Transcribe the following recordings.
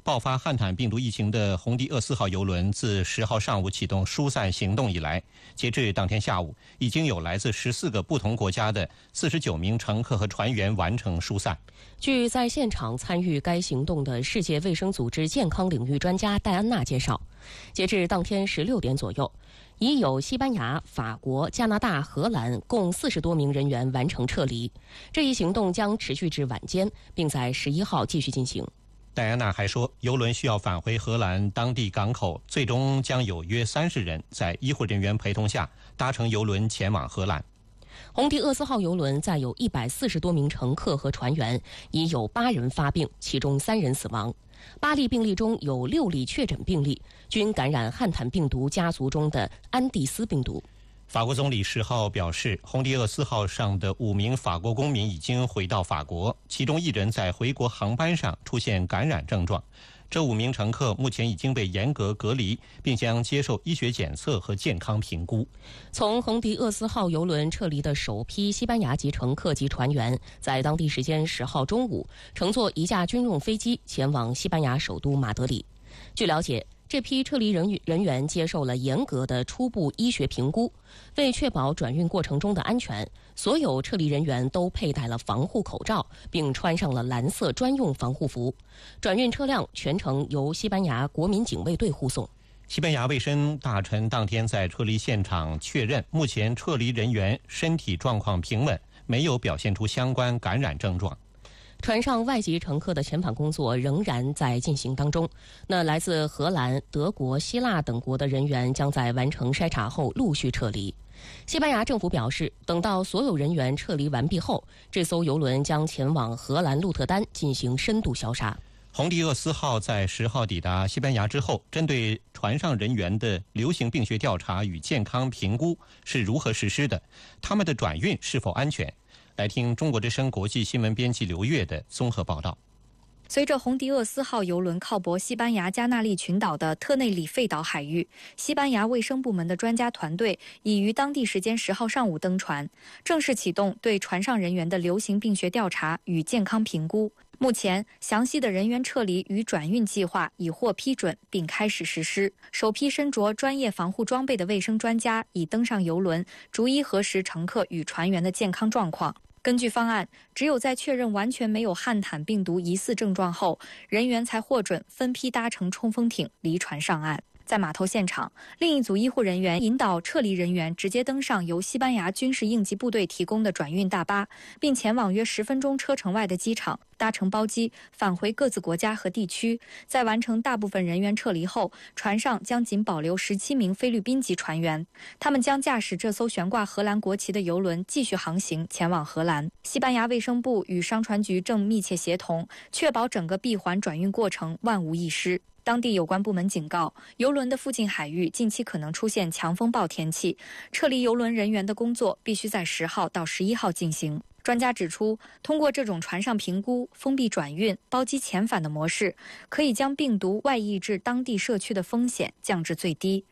爆发汉坦病毒疫情的红第厄斯号邮轮自10号上午启动疏散行动以来，截至当天下午，已经有来自14个不同国家的49名乘客和船员完成疏散。 据在现场参与该行动的世界卫生组织健康领域专家戴安娜介绍，截至当天16点左右，已有西班牙、法国、加拿大、荷兰共40多名人员完成撤离。这一行动将持续至晚间，并在11号继续进行。 戴安娜还说，邮轮需要返回荷兰当地港口，最终将有约30人在医护人员陪同下搭乘邮轮前往荷兰。 红第厄斯号邮轮载有140多名乘客和船员，已有8人发病，其中3人死亡。8例病例中有6例确诊病例，均感染汉坦病毒家族中的安第斯病毒。 法国总理10号表示，红第厄斯号上的5名法国公民已经回到法国，其中1人在回国航班上出现感染症状。这5名乘客目前已经被严格隔离，并将接受医学检测和健康评估。 从红第厄斯号邮轮撤离的首批西班牙籍乘客及船员，在当地时间10号中午乘坐一架军用飞机前往西班牙首都马德里。据了解，这批撤离人员接受了严格的初步医学评估，为确保转运过程中的安全，所有撤离人员都佩戴了防护口罩，并穿上了蓝色专用防护服。转运车辆全程由西班牙国民警卫队护送。 西班牙卫生大臣当天在撤离现场确认，目前撤离人员身体状况平稳，没有表现出相关感染症状。 船上外籍乘客的遣返工作仍然在进行当中。那来自荷兰、德国、希腊等国的人员将在完成筛查后陆续撤离。西班牙政府表示，等到所有人员撤离完毕后，这艘邮轮将前往荷兰鹿特丹进行深度消杀。 红第厄斯号在10号抵达西班牙之后，针对船上人员的流行病学调查与健康评估是如何实施的？他们的转运是否安全？来听中国之声国际新闻编辑刘越的综合报道。 随着红第厄斯号邮轮靠泊西班牙加那利群岛的特内里费岛海域，西班牙卫生部门的专家团队已于当地时间10号上午登船，正式启动对船上人员的流行病学调查与健康评估。目前，详细的人员撤离与转运计划已获批准并开始实施。首批身着专业防护装备的卫生专家已登上邮轮，逐一核实乘客与船员的健康状况。根据方案，只有在确认完全没有汉坦病毒疑似症状后，人员才获准分批搭乘冲锋艇离船上岸。在码头现场，另一组医护人员引导撤离人员直接登上由西班牙军事应急部队提供的转运大巴，并前往约10分钟车程外的机场，搭乘包机返回各自国家和地区。在完成大部分人员撤离后，船上将仅保留17名菲律宾籍船员，他们将驾驶这艘悬挂荷兰国旗的邮轮继续航行前往荷兰。西班牙卫生部与商船局正密切协同，确保整个闭环转运过程万无一失。当地有关部门警告，邮轮的附近海域近期可能出现强风暴天气，撤离邮轮人员的工作必须在10号到11号进行。专家指出，通过这种船上评估、封闭转运、包机遣返的模式，可以将病毒外溢至当地社区的风险降至最低。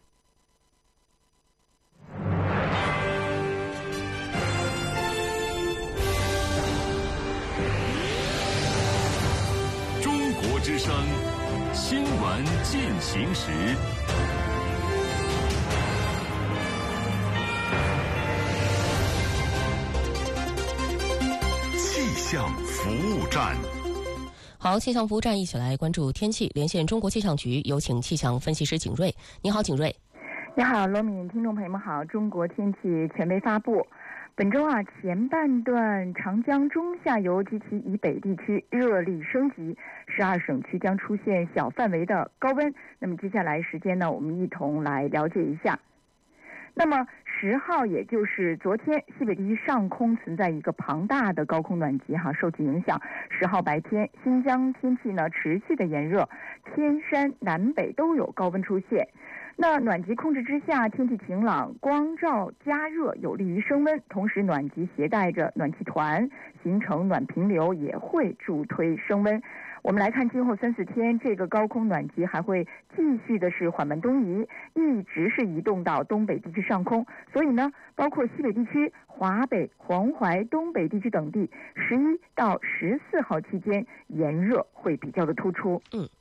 中国之声新闻进行时，气象服务站。 好，气象服务站一起来关注天气。连线中国气象局，有请气象分析师景瑞。你好，景瑞。 你好，罗敏，听众朋友们好。中国天气权威发布，本周前半段长江中下游及其以北地区热力升级，12省区将出现小范围的高温。那么接下来时间呢，我们一同来了解一下。那么10号，也就是昨天，西北地区上空存在一个庞大的高空暖极受其影响，10号白天新疆天气呢持续的炎热，天山南北都有高温出现。那暖极控制之下，天气晴朗，光照加热，有利于升温。同时，暖极携带着暖气团，形成暖平流，也会助推升温。我们来看今后3、4天，这个高空暖极还会继续的是缓慢东移，一直是移动到东北地区上空。所以呢，包括西北地区、华北、黄淮、东北地区等地，11到14号期间炎热会比较的突出。